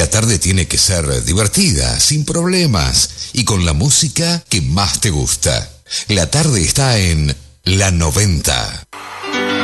la tarde tiene que ser divertida, sin problemas y con la música que más te gusta. La tarde está en La 90.